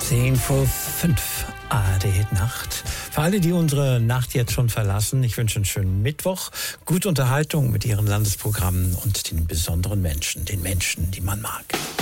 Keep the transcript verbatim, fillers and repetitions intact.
Zehn vor fünf, A R D-Nacht. Für alle, die unsere Nacht jetzt schon verlassen, ich wünsche einen schönen Mittwoch, gute Unterhaltung mit Ihren Landesprogrammen und den besonderen Menschen, den Menschen, die man mag.